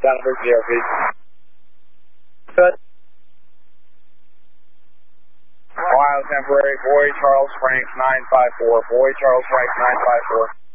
Down for GOP. Good. Ohio temporary, Boy Charles Frank 954. Boy Charles Frank 954.